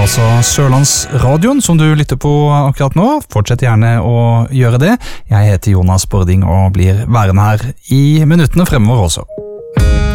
altså Sørlandsradioen som du lytter på akkurat nå. Fortsett gjerne å gjøre det. Jeg heter Jonas Bording og blir værende her i minuttene fremover også.